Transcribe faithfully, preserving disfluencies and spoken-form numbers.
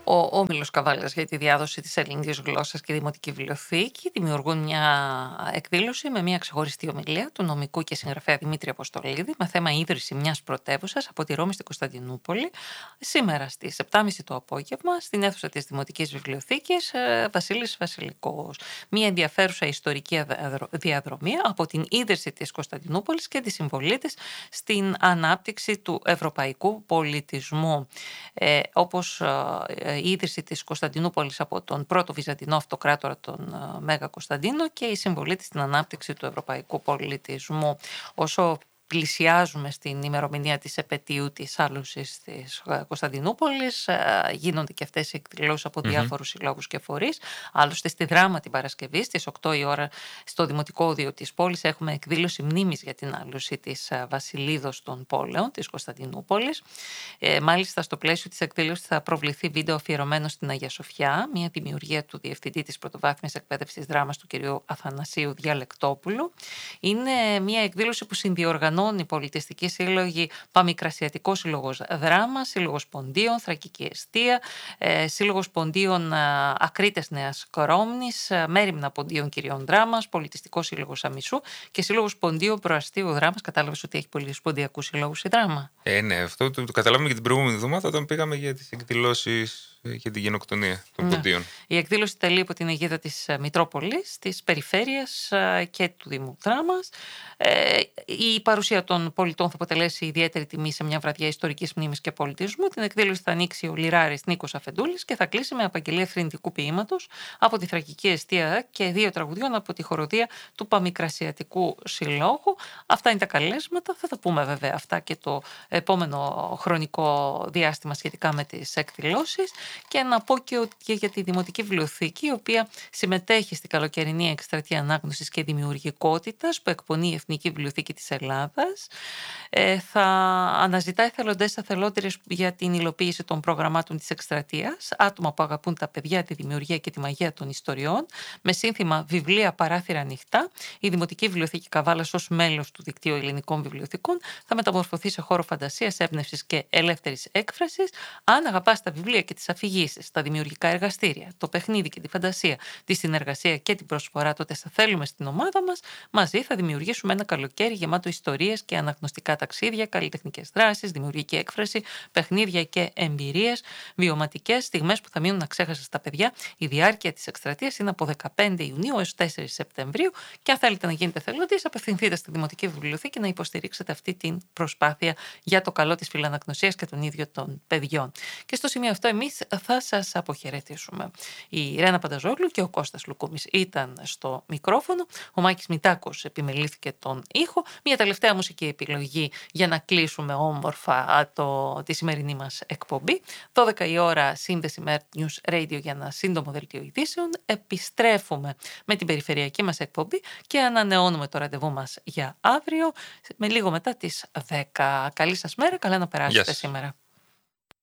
Ο Όμιλος Καβάλας για τη διάδοση της ελληνικής γλώσσας και Δημοτική Βιβλιοθήκη δημιουργούν μια εκδήλωση με μια ξεχωριστή ομιλία του νομικού και συγγραφέα Δημήτρη Αποστολίδη με θέμα ίδρυση μιας πρωτεύουσας από τη Ρώμη στην Κωνσταντινούπολη σήμερα στις επτά και μισή το απόγευμα στην αίθουσα της Δημοτικής Βιβλιοθήκης Βασίλης Βασιλικός. Μια ενδιαφέρουσα ιστορική διαδρομή από την ίδρυση της Κωνσταντινούπολης και τη συμβολή της στην ανάπτυξη του ευρωπαϊκού πολιτισμού. Ε, όπως ε, η ίδρυση της Κωνσταντινούπολης από τον πρώτο Βυζαντινό αυτοκράτορα τον Μέγα Κωνσταντίνο και η συμβολή της στην ανάπτυξη του ευρωπαϊκού πολιτισμού. Όσο πλησιάζουμε στην ημερομηνία της επετείου της άλωσης της Κωνσταντινούπολης, γίνονται και αυτές οι εκδηλώσεις από διάφορους mm-hmm. συλλόγους και φορείς. Άλλωστε στη Δράμα την Παρασκευή στις οκτώ η ώρα στο Δημοτικό Οδείο της πόλης έχουμε εκδήλωση μνήμης για την άλωση της Βασιλίδος των Πόλεων της Κωνσταντινούπολης. Ε, μάλιστα στο πλαίσιο της εκδήλωσης θα προβληθεί βίντεο αφιερωμένο στην Αγία Σοφιά, μια δημιουργία του Διευθυντή της Πρωτοβάθμιας Εκπαίδευσης Δράμας του κ. Αθανασίου Διαλεκτόπουλου. Είναι μια εκδήλωση που συνδιοργανώνει η Πολιτιστική Σύλλογη Παμικρασιατικό Σύλλογος Δράμα, Σύλλογος Ποντίων, Θρακική Εστία, ε, Σύλλογος Ποντίων ε, Ακρίτες Νέας Κρόμνης, ε, Μέριμνα Ποντίων Κυριών Δράμας, Πολιτιστικό Σύλλογος Αμισού και Σύλλογος Ποντίων Προαστίου Δράμας. Κατάλαβες ότι έχει πολλούς ποντιακούς συλλόγους η Δράμα. Ε, ναι, αυτό το, το καταλάβαμε και την προηγούμενη εβδομάδα όταν πήγαμε για τις εκδηλώσεις και την γενοκτονία των ναι. ποντίων. Η εκδήλωση τελεί υπό την αιγίδα της Μητρόπολης, της Περιφέρειας και του Δήμου Δράμας. Ε, η παρουσία των πολιτών θα αποτελέσει ιδιαίτερη τιμή σε μια βραδιά ιστορικής μνήμης και πολιτισμού. Την εκδήλωση θα ανοίξει ο Λιράρης Νίκος Αφεντούλης και θα κλείσει με απαγγελία θρηνητικού ποίηματος από τη Θρακική Εστία και δύο τραγουδιών από τη χοροδία του Παμικρασιατικού Συλλόγου. Αυτά είναι τα καλέσματα. Θα τα πούμε βέβαια αυτά και το επόμενο χρονικό διάστημα σχετικά με τις εκδηλώσεις. Και να πω και για τη Δημοτική Βιβλιοθήκη, η οποία συμμετέχει στην καλοκαιρινή εκστρατεία ανάγνωσης και δημιουργικότητας που εκπονεί η Εθνική Βιβλιοθήκη της Ελλάδας. Ε, θα αναζητά εθελοντές εθελόντριες για την υλοποίηση των προγραμμάτων της εκστρατείας, άτομα που αγαπούν τα παιδιά, τη δημιουργία και τη μαγεία των ιστοριών, με σύνθημα Βιβλία Παράθυρα Ανοιχτά. Η Δημοτική Βιβλιοθήκη Καβάλας, ως μέλος του Δικτύου Ελληνικών Βιβλιοθηκών, θα μεταμορφωθεί σε χώρο φαντασίας, έμπνευσης και ελεύθερης έκφρασης. Αν αγαπάς τα βιβλία και τις αφηγήσεις, τα δημιουργικά εργαστήρια, το παιχνίδι και τη φαντασία, τη συνεργασία και την προσφορά, τότε σε θέλουμε στην ομάδα μας. Μαζί θα δημιουργήσουμε ένα καλοκαίρι γεμάτο ιστορίες και αναγνωστικά ταξίδια, καλλιτεχνικές δράσεις, δημιουργική έκφραση, παιχνίδια και εμπειρίες, βιωματικές στιγμές που θα μείνουν αξέχαστες στα παιδιά. Η διάρκεια της εκστρατείας είναι από δεκαπέντε Ιουνίου έως τέσσερις Σεπτεμβρίου και αν θέλετε να γίνετε εθελοντής, απευθυνθείτε στη Δημοτική Βιβλιοθήκη να υποστηρίξετε αυτή την προσπάθεια για το καλό της φιλαναγνωσίας και των ίδιων των παιδιών. Και στο σημείο αυτό εμείς θα σας αποχαιρετήσουμε. Η Ρένα Πανταζόγλου και ο Κώστας Λουκούμης ήταν στο μικρόφωνο, ο Μάκης Μητάκος επιμελήθηκε τον ήχο. Μια τελευταία μουσική επιλογή για να κλείσουμε όμορφα το, τη σημερινή μας εκπομπή. δώδεκα η ώρα σύνδεση με News Radio για ένα σύντομο δελτίο ειδήσεων. Επιστρέφουμε με την περιφερειακή μας εκπομπή και ανανεώνουμε το ραντεβού μας για αύριο με λίγο μετά τις δέκα. Καλή σας μέρα, καλά να περάσετε σήμερα.